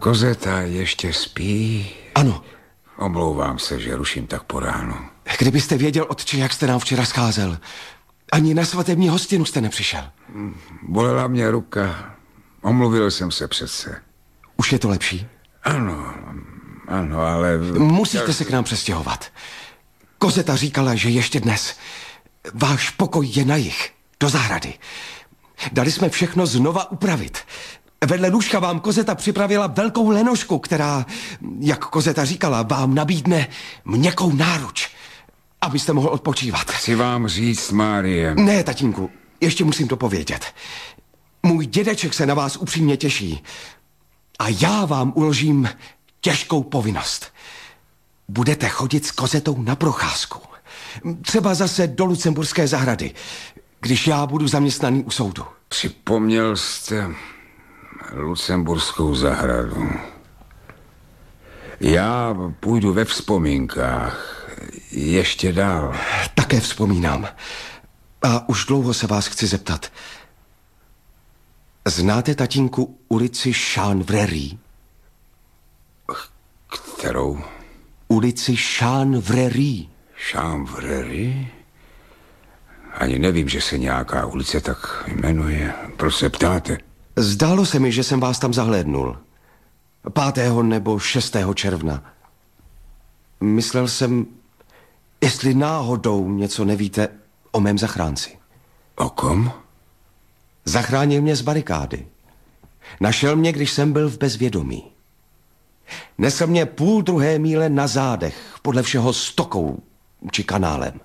Kozeta ještě spí? Ano. Omlouvám se, že ruším tak po ránu. Kdybyste věděl, otče, jak jste nám včera scházel. Ani na svatební hostinu jste nepřišel. Bolela mě ruka. Omluvil jsem se přece. Už je to lepší? Ano, ale... Musíte se k nám přestěhovat. Kozeta říkala, že ještě dnes. Váš pokoj je na jih, do zahrady. Dali jsme všechno znova upravit. Vedle lůžka vám Kozeta připravila velkou lenošku, která, jak Kozeta říkala, vám nabídne měkkou náruč, abyste mohl odpočívat. Chci vám říct, Márie... Ne, tatínku, ještě musím to povědět. Můj dědeček se na vás upřímně těší. A já vám uložím těžkou povinnost. Budete chodit s Kozetou na procházku. Třeba zase do Lucemburské zahrady, když já budu zaměstnaný u soudu. Připomněl jste Lucemburskou zahradu. Já půjdu ve vzpomínkách ještě dál. Také vzpomínám. A už dlouho se vás chci zeptat. Znáte, tatínku, ulici Chanvrerie? Kterou? Ulici Chanvrerie. Chanvrerie? Ani nevím, že se nějaká ulice tak jmenuje. Proč se ptáte? Zdálo se mi, že jsem vás tam zahlédnul. 5. nebo 6. června. Myslel jsem, jestli náhodou něco nevíte o mém zachránci. O kom? Zachránil mě z barikády. Našel mě, když jsem byl v bezvědomí. Nesl mě 1,5 míle na zádech, podle všeho stokou či kanálem.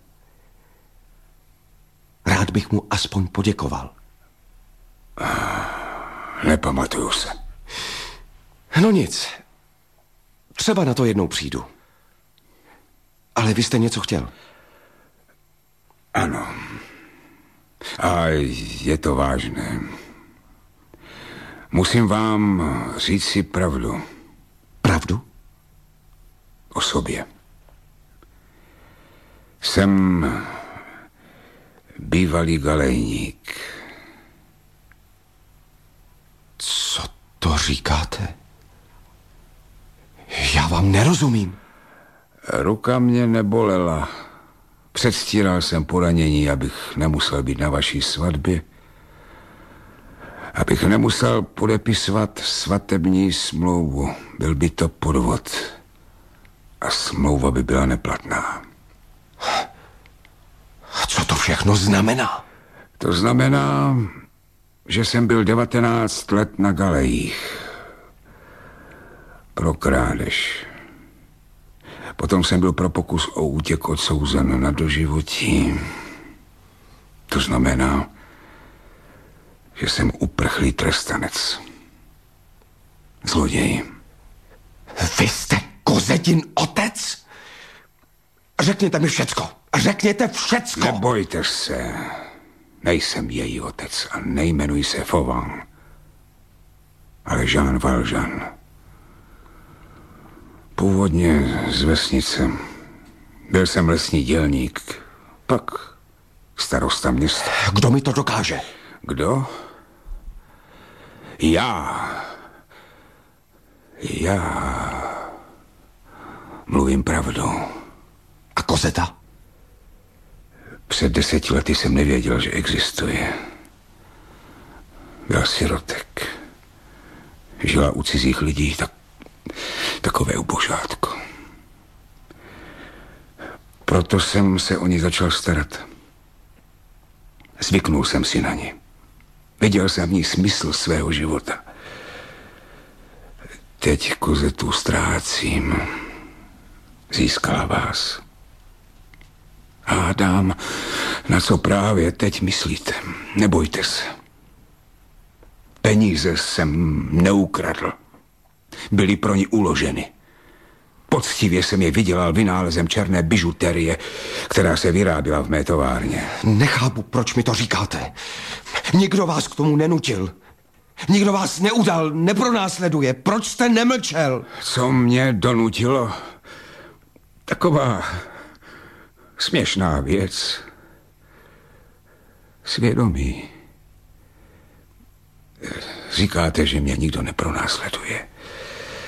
Rád bych mu aspoň poděkoval. Nepamatuju se. No nic. Třeba na to jednou přijdu. Ale vy jste něco chtěl. Ano. A je to vážné. Musím vám říct si pravdu. Pravdu? O sobě. Jsem bývalý galejník. Co to říkáte? Já vám nerozumím. Ruka mě nebolela. Předstíral jsem poranění, abych nemusel být na vaší svatbě. Abych nemusel podepisovat svatební smlouvu. Byl by to podvod. A smlouva by byla neplatná. Co to všechno znamená? To znamená, že jsem byl 19 let na galejích. Pro krádež. Potom jsem byl pro pokus o útěk odsouzen na doživotí. To znamená, že jsem uprchlý trestanec. Zloděj. Vy jste Kozetin otec? Řekněte mi všecko. Řekněte všecko. Nebojte se. Nejsem její otec a nejmenuji se Fauvent, ale Jean Valjean. Původně z vesnice. Byl jsem lesní dělník, pak starosta města. Kdo mi to dokáže? Kdo? Já mluvím pravdu. A Kozeta? Před 10 lety jsem nevěděl, že existuje. Byl sirotek. Žila u cizích lidí, takové ubožátko. Proto jsem se o ní začal starat. Zvyknul jsem si na ní. Viděl jsem v ní smysl svého života. Teď Kozetu ztrácím. Získala vás. Hádám, na co právě teď myslíte. Nebojte se. Peníze jsem neukradl. Byly pro ní uloženy. Poctivě jsem je vydělal vynálezem černé bižuterie, která se vyráběla v mé továrně. Nechápu, proč mi to říkáte. Nikdo vás k tomu nenutil. Nikdo vás neudal, nepronásleduje. Proč jste nemlčel? Co mě donutilo? Taková směšná věc. Svědomí. Říkáte, že mě nikdo nepronásleduje.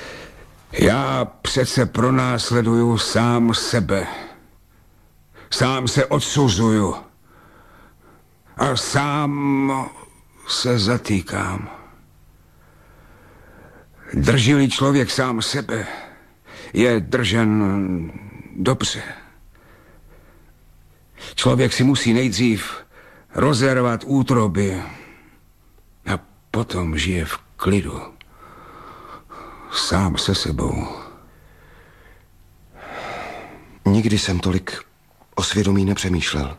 Já přece pronásleduju sám sebe. Sám se odsuzuju. A sám se zatýkám. Drží-li člověk sám sebe, je držen dobře. Člověk si musí nejdřív rozervat útroby a potom žije v klidu. Sám se sebou. Nikdy jsem tolik o svědomí nepřemýšlel.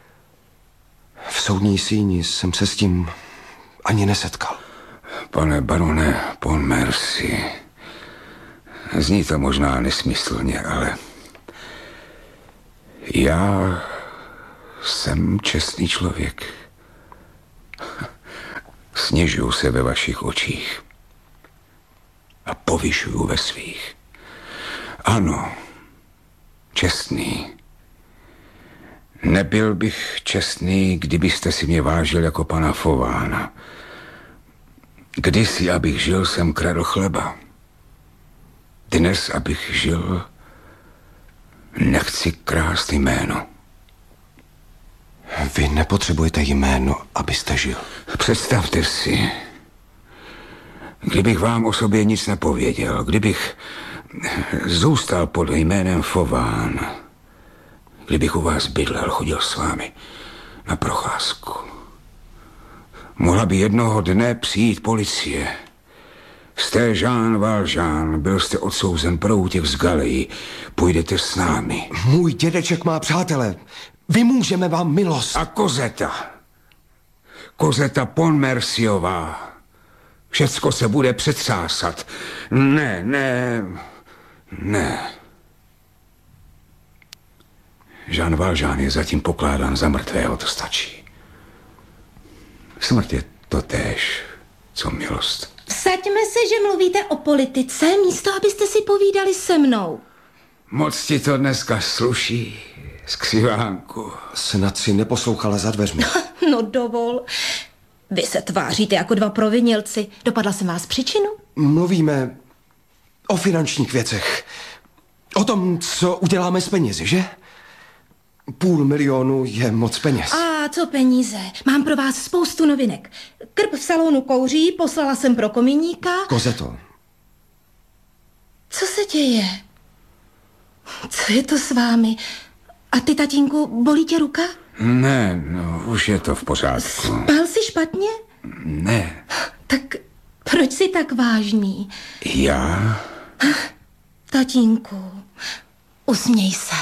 V soudní síni jsem se s tím ani nesetkal. Pane barone Pontmercy, zní to možná nesmyslně, ale já jsem čestný člověk. Snižuju se ve vašich očích a povyšuju ve svých. Ano, čestný. Nebyl bych čestný, kdybyste si mě vážil jako pana Fauvána. Kdysi, abych žil, jsem kradl chleba. Dnes, abych žil, nechci krást jméno. Vy nepotřebujete jméno, abyste žil. Představte si, kdybych vám o sobě nic nepověděl, kdybych zůstal pod jménem Fauván, kdybych u vás bydlel, chodil s vámi na procházku. Mohla by jednoho dne přijít policie. Jste Jean Valjean, byl jste odsouzen pro útěk z Galeji. Půjdete s námi. Můj dědeček má přátele. Vymůžeme vám milost. A Kozeta. Kozeta Pontmercyová. Všecko se bude přetřásat. Ne. Jean Valjean je zatím pokládán za mrtvého, to stačí. Smrt je totéž, co milost. Vsaďme se, že mluvíte o politice, místo abyste si povídali se mnou. Moc ti to dneska sluší, skřivánku. Snad si neposlouchala za dveřmi. No dovol. Vy se tváříte jako dva provinilci. Dopadla jsem vás příčinu? Mluvíme o finančních věcech. O tom, co uděláme s penězi, že? 500 000 je moc peněz. A co peníze? Mám pro vás spoustu novinek. Krb v salonu kouří, poslala jsem pro komíníka. Kozeto. Co se děje? Co je to s vámi? A ty, tatínku, bolí tě ruka? Ne, no, už je to v pořádku. Spal jsi špatně? Ne. Tak proč jsi tak vážný? Já? Tatínku, usměj se.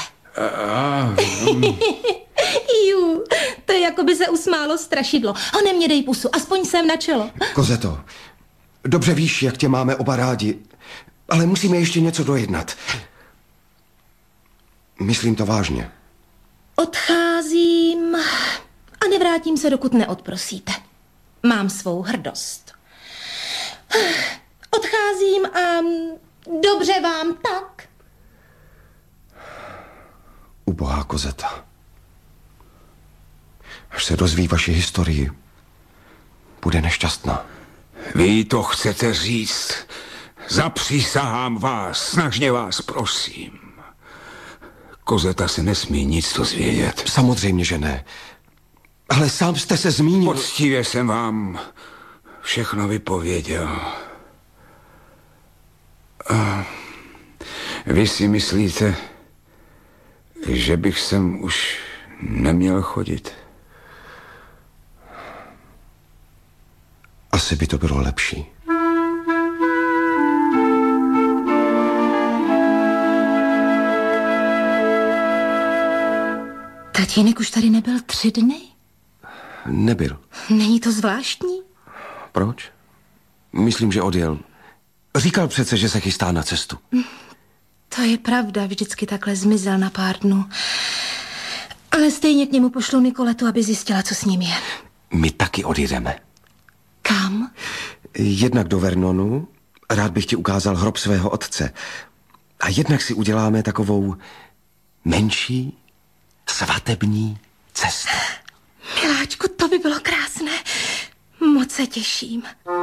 Jú, to je jako by se usmálo strašidlo. Honem mě dej pusu, aspoň sem na čelo. Kozeto, dobře víš, jak tě máme oba rádi, ale musíme ještě něco dojednat. Myslím to vážně. Odcházím a nevrátím se, dokud neodprosíte. Mám svou hrdost. Odcházím a dobře vám tak. Ubohá Kozeta. Až se dozví vaši historii, bude nešťastná. Vy to chcete říct? Zapřísahám vás, snažně vás prosím. Kozeta se nesmí nic dozvědět. Samozřejmě, že ne. Ale sám jste se zmínil. Poctivě jsem vám všechno vypověděl. A vy si myslíte, že bych sem už neměl chodit? Asi by to bylo lepší. Tatínek už tady nebyl 3 dny? Nebyl. Není to zvláštní? Proč? Myslím, že odjel. Říkal přece, že se chystá na cestu. To je pravda, vždycky takhle zmizel na pár dnů. Ale stejně k němu pošlu Nikoletu, aby zjistila, co s ním je. My taky odjedeme. Kam? Jednak do Vernonu, rád bych ti ukázal hrob svého otce. A jednak si uděláme takovou menší svatební cestu. Miláčku, to by bylo krásné. Moc se těším.